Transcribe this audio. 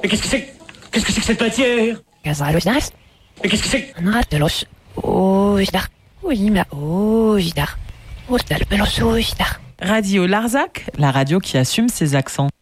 qu'est-ce que c'est? Qu'est-ce que c'est que cette matière? Gazalusnas. Mais qu'est-ce que c'est? Naratelos. Ojdar. Oima ojdar. Ostal pelos ojdar. Radio Larzac, la radio qui assume ses accents.